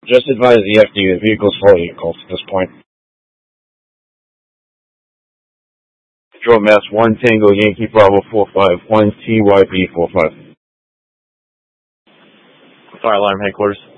Just advise the FD the vehicle's fully enclosed at this point. Control Mass 1 Tango Yankee Bravo 451 TYB 45. Fire alarm headquarters.